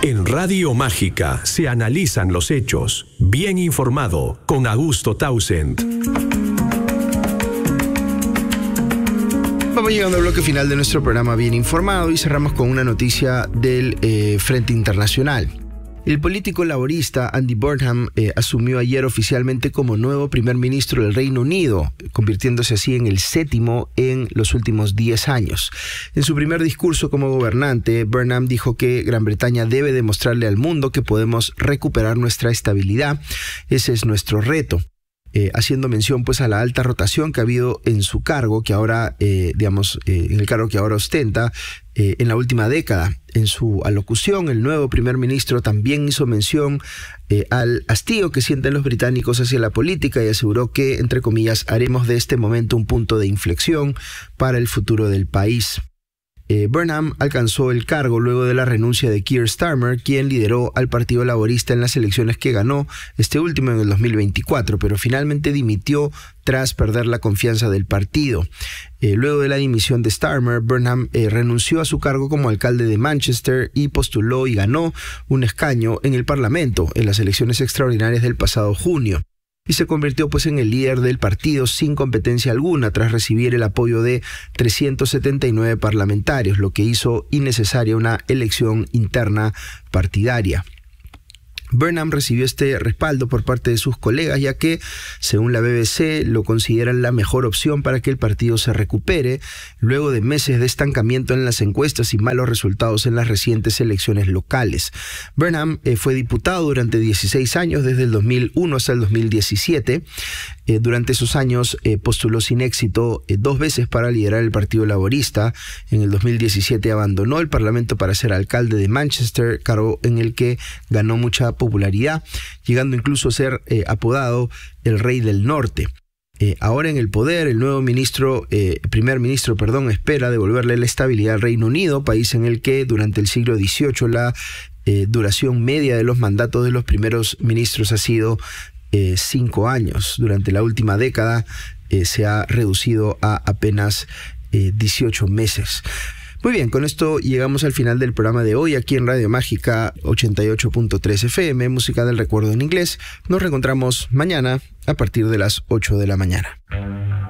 En Radio Mágica se analizan los hechos. Bien informado con Augusto Townsend. Vamos llegando al bloque final de nuestro programa Bien Informado y cerramos con una noticia del Frente Internacional. El político laborista Andy Burnham asumió ayer oficialmente como nuevo primer ministro del Reino Unido, convirtiéndose así en el 7º en los últimos 10 años. En su primer discurso como gobernante, Burnham dijo que Gran Bretaña debe demostrarle al mundo que podemos recuperar nuestra estabilidad. Ese es nuestro reto. Haciendo mención pues a la alta rotación que ha habido en su cargo, que ahora, en el cargo que ahora ostenta en la última década. En su alocución, el nuevo primer ministro también hizo mención al hastío que sienten los británicos hacia la política y aseguró que, entre comillas, haremos de este momento un punto de inflexión para el futuro del país. Burnham alcanzó el cargo luego de la renuncia de Keir Starmer, quien lideró al Partido Laborista en las elecciones que ganó este último en el 2024, pero finalmente dimitió tras perder la confianza del partido. Luego de la dimisión de Starmer, Burnham renunció a su cargo como alcalde de Manchester y postuló y ganó un escaño en el Parlamento en las elecciones extraordinarias del pasado junio. Y se convirtió pues en el líder del partido sin competencia alguna tras recibir el apoyo de 379 parlamentarios, lo que hizo innecesaria una elección interna partidaria. Burnham recibió este respaldo por parte de sus colegas, ya que, según la BBC, lo consideran la mejor opción para que el partido se recupere luego de meses de estancamiento en las encuestas y malos resultados en las recientes elecciones locales. Burnham fue diputado durante 16 años, desde el 2001 hasta el 2017. Durante esos años postuló sin éxito 2 veces para liderar el Partido Laborista. En el 2017 abandonó el Parlamento para ser alcalde de Manchester, cargo en el que ganó mucha popularidad, llegando incluso a ser apodado el Rey del Norte. Ahora en el poder, el nuevo primer ministro, espera devolverle la estabilidad al Reino Unido, país en el que durante el siglo XVIII la duración media de los mandatos de los primeros ministros ha sido 5 años. Durante la última década se ha reducido a apenas 18 meses. Muy bien, con esto llegamos al final del programa de hoy aquí en Radio Mágica 88.3 FM, música del recuerdo en inglés. Nos reencontramos mañana a partir de las 8 de la mañana.